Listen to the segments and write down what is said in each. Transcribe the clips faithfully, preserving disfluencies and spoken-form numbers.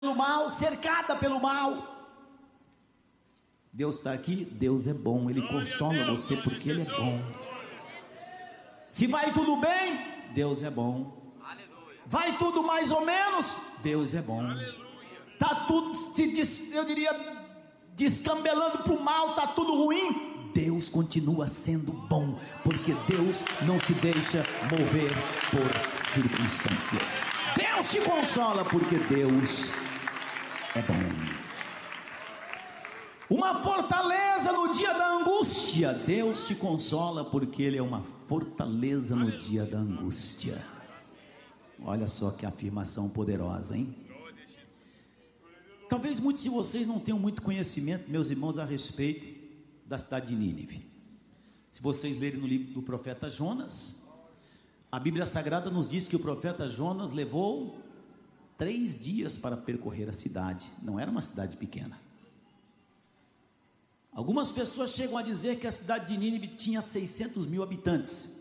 pelo mal, cercada pelo mal. Deus está aqui, Deus é bom, Ele consola você porque Ele é bom. Se vai tudo bem, Deus é bom. Vai tudo mais ou menos, Deus é bom. Está tudo, se, eu diria, descambelando para o mal, está tudo ruim, Deus continua sendo bom, porque Deus não se deixa mover por circunstâncias. Deus te consola porque Deus é bom. Uma fortaleza no dia da angústia. Deus te consola porque Ele é uma fortaleza no dia da angústia. Olha só que afirmação poderosa, hein? Talvez muitos de vocês não tenham muito conhecimento, meus irmãos, a respeito da cidade de Nínive. Se vocês lerem no livro do profeta Jonas, a Bíblia Sagrada nos diz que o profeta Jonas levou três dias para percorrer a cidade. Não era uma cidade pequena. Algumas pessoas chegam a dizer que a cidade de Nínive tinha seiscentos mil habitantes.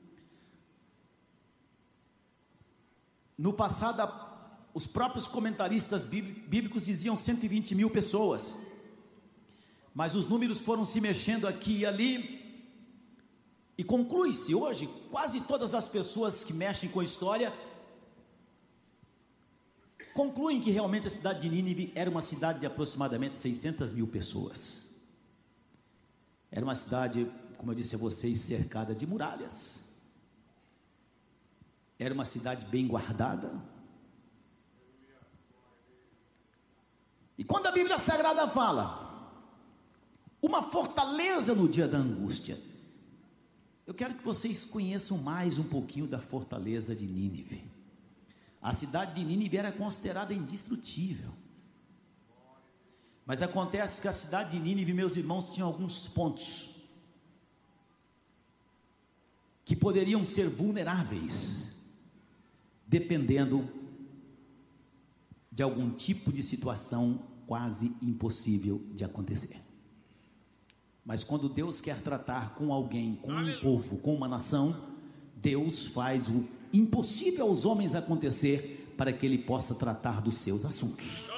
No passado, os próprios comentaristas bíblicos diziam cento e vinte mil pessoas. Mas os números foram se mexendo aqui e ali, e conclui-se hoje, quase todas as pessoas que mexem com a história concluem que realmente a cidade de Nínive era uma cidade de aproximadamente seiscentas mil pessoas. Era uma cidade, como eu disse a vocês, cercada de muralhas. Era uma cidade bem guardada. E quando a Bíblia Sagrada fala uma fortaleza no dia da angústia, eu quero que vocês conheçam mais um pouquinho da fortaleza de Nínive. A cidade de Nínive era considerada indestrutível. Mas acontece que a cidade de Nínive, meus irmãos, tinha alguns pontos que poderiam ser vulneráveis, dependendo de algum tipo de situação quase impossível de acontecer. Mas quando Deus quer tratar com alguém, com um povo, com uma nação, Deus faz o impossível aos homens acontecer para que Ele possa tratar dos seus assuntos.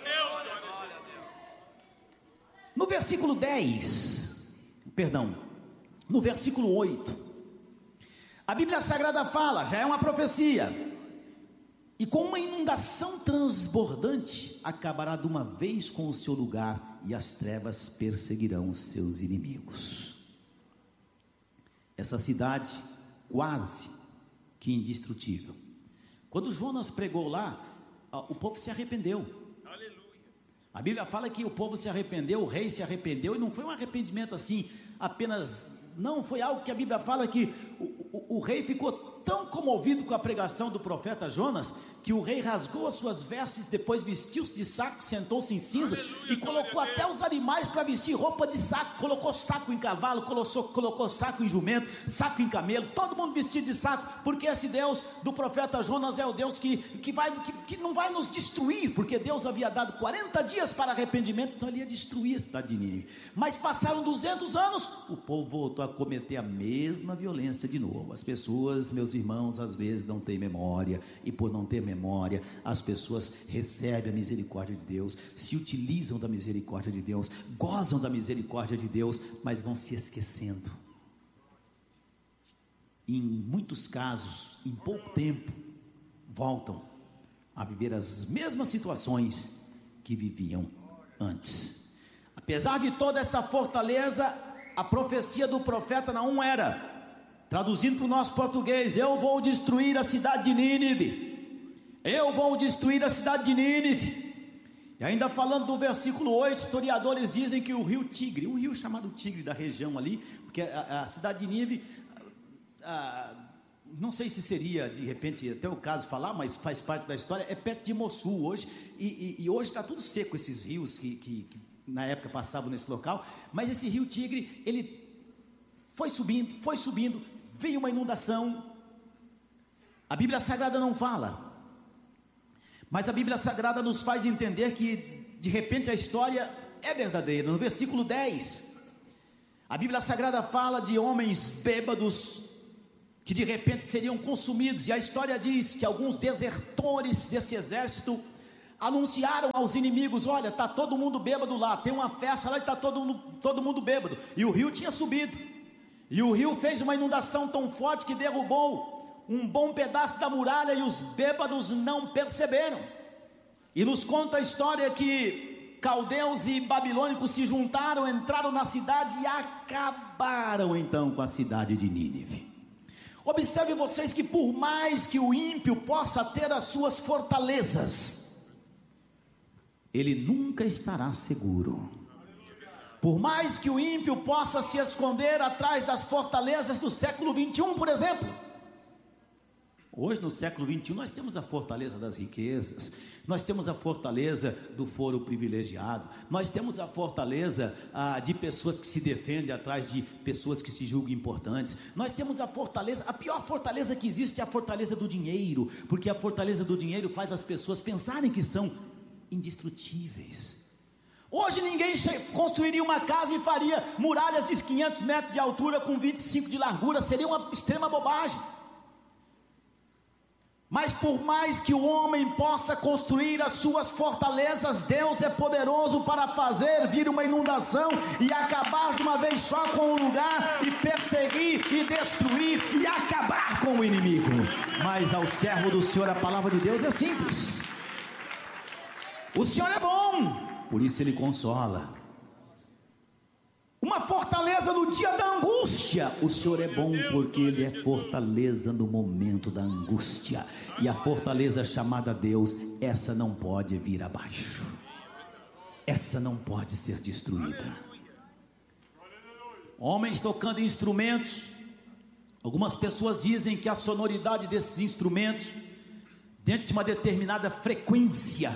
No versículo dez, perdão, no versículo oito, a Bíblia Sagrada fala, já é uma profecia: e com uma inundação transbordante acabará de uma vez com o seu lugar, e as trevas perseguirão os seus inimigos. Essa cidade quase que indestrutível. Quando Jonas pregou lá, o povo se arrependeu. A Bíblia fala que o povo se arrependeu, o rei se arrependeu, e não foi um arrependimento assim, apenas, não, foi algo que a Bíblia fala que o, o, o rei ficou tão comovido com a pregação do profeta Jonas, que o rei rasgou as suas vestes, depois vestiu-se de saco, sentou-se em cinza, aleluia, e colocou até os animais para vestir roupa de saco, colocou saco em cavalo, colocou, colocou saco em jumento, saco em camelo, todo mundo vestido de saco, porque esse Deus do profeta Jonas é o Deus que, que, vai, que, que não vai nos destruir, porque Deus havia dado quarenta dias para arrependimento, então ele ia destruir a cidade de Nínive. Mas passaram duzentos anos, o povo voltou a cometer a mesma violência de novo. As pessoas, meus irmãos, às vezes não têm memória, e por não ter memória, as pessoas recebem a misericórdia de Deus, se utilizam da misericórdia de Deus, gozam da misericórdia de Deus, mas vão se esquecendo. Em muitos casos, em pouco tempo, voltam a viver as mesmas situações que viviam antes. Apesar de toda essa fortaleza, a profecia do profeta Naum era, traduzindo para o nosso português: eu vou destruir a cidade de Nínive, eu vou destruir a cidade de Nínive. E ainda falando do versículo oito, historiadores dizem que o rio Tigre, um rio chamado Tigre da região ali, porque a, a cidade de Nínive, a, não sei se seria de repente até o caso falar, mas faz parte da história, é perto de Mossul hoje, e, e, e hoje está tudo seco, esses rios que, que, que na época passavam nesse local, mas esse rio Tigre, ele foi subindo, foi subindo, veio uma inundação. A Bíblia Sagrada não fala, mas a Bíblia Sagrada nos faz entender que de repente a história é verdadeira. No versículo dez, a Bíblia Sagrada fala de homens bêbados que de repente seriam consumidos, e a história diz que alguns desertores desse exército anunciaram aos inimigos: olha, está todo mundo bêbado lá, tem uma festa lá e está todo mundo, todo mundo bêbado. E o rio tinha subido, e o rio fez uma inundação tão forte que derrubou um bom pedaço da muralha, e os bêbados não perceberam. E nos conta a história que caldeus e babilônicos se juntaram, entraram na cidade e acabaram então com a cidade de Nínive. Observe vocês que por mais que o ímpio possa ter as suas fortalezas, ele nunca estará seguro. Por mais que o ímpio possa se esconder atrás das fortalezas do século vinte e um, por exemplo. Hoje no século vinte e um nós temos a fortaleza das riquezas, nós temos a fortaleza do foro privilegiado, nós temos a fortaleza ah, de pessoas que se defendem atrás de pessoas que se julgam importantes, nós temos a fortaleza, a pior fortaleza que existe é a fortaleza do dinheiro, porque a fortaleza do dinheiro faz as pessoas pensarem que são indestrutíveis. Hoje ninguém construiria uma casa e faria muralhas de quinhentos metros de altura com vinte e cinco de largura, seria uma extrema bobagem. Mas por mais que o homem possa construir as suas fortalezas, Deus é poderoso para fazer vir uma inundação e acabar de uma vez só com o lugar, e perseguir e destruir e acabar com o inimigo. Mas ao servo do Senhor a palavra de Deus é simples: o Senhor é bom, por isso Ele consola. Uma fortaleza no dia da angústia, o Senhor é bom porque Ele é fortaleza no momento da angústia. E a fortaleza chamada Deus, essa não pode vir abaixo, essa não pode ser destruída. Homens tocando instrumentos, algumas pessoas dizem que a sonoridade desses instrumentos, dentro de uma determinada frequência,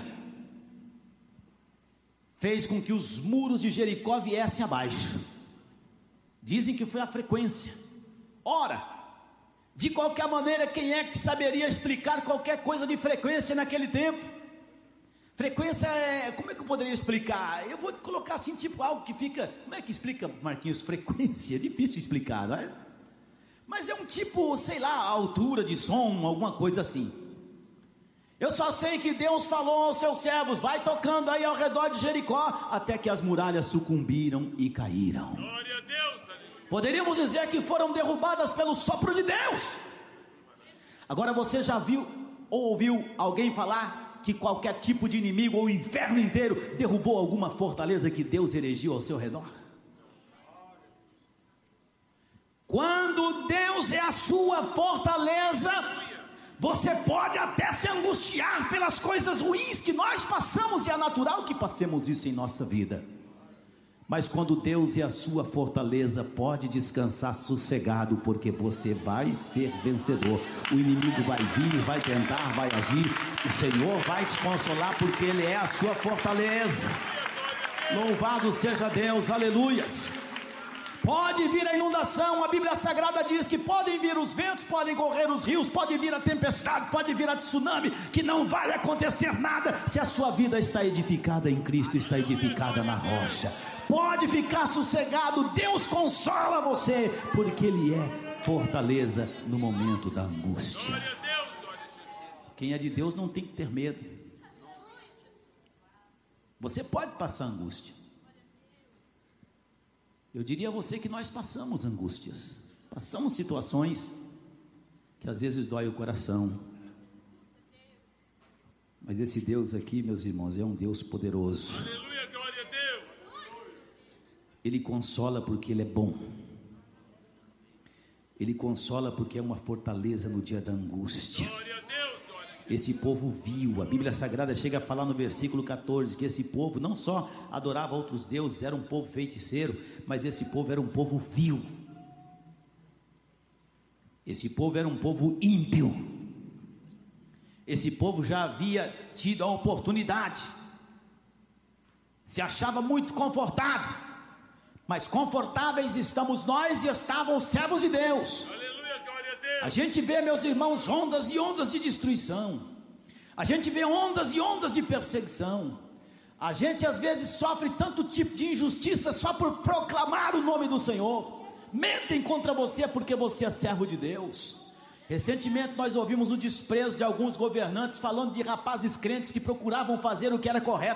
fez com que os muros de Jericó viessem abaixo. Dizem que foi a frequência. Ora, de qualquer maneira, quem é que saberia explicar qualquer coisa de frequência naquele tempo? Frequência é, como é que eu poderia explicar? Eu vou te colocar assim, tipo algo que fica, como é que explica, Marquinhos, frequência? É difícil explicar, não é? Mas é um tipo, sei lá, altura de som, alguma coisa assim. Eu só sei que Deus falou aos seus servos: vai tocando aí ao redor de Jericó, até que as muralhas sucumbiram e caíram. Glória a Deus. Poderíamos dizer que foram derrubadas pelo sopro de Deus. Agora, você já viu ou ouviu alguém falar que qualquer tipo de inimigo ou o inferno inteiro derrubou alguma fortaleza que Deus erigiu ao seu redor? Quando Deus é a sua fortaleza, você pode até se angustiar pelas coisas ruins que nós passamos, e é natural que passemos isso em nossa vida. Mas quando Deus é a sua fortaleza, pode descansar sossegado, porque você vai ser vencedor. O inimigo vai vir, vai tentar, vai agir. O Senhor vai te consolar, porque Ele é a sua fortaleza. Louvado seja Deus, aleluias. Pode vir a inundação, a Bíblia Sagrada diz que podem vir os ventos, podem correr os rios, pode vir a tempestade, pode vir a tsunami, que não vai acontecer nada, se a sua vida está edificada em Cristo, está edificada na rocha. Pode ficar sossegado, Deus consola você, porque Ele é fortaleza no momento da angústia. Quem é de Deus não tem que ter medo. Você pode passar angústia. Eu diria a você que nós passamos angústias, passamos situações que às vezes dói o coração, mas esse Deus aqui, meus irmãos, é um Deus poderoso. Aleluia, glória a Deus. Ele consola porque Ele é bom, Ele consola porque é uma fortaleza no dia da angústia. Esse povo viu, a Bíblia Sagrada chega a falar no versículo catorze, que esse povo não só adorava outros deuses, era um povo feiticeiro, mas esse povo era um povo vil, esse povo era um povo ímpio, esse povo já havia tido a oportunidade, se achava muito confortável, mas confortáveis estamos nós e estavam os servos de Deus. A gente vê, meus irmãos, ondas e ondas de destruição, a gente vê ondas e ondas de perseguição, a gente às vezes sofre tanto tipo de injustiça só por proclamar o nome do Senhor. Mentem contra você porque você é servo de Deus. Recentemente nós ouvimos o desprezo de alguns governantes falando de rapazes crentes que procuravam fazer o que era correto.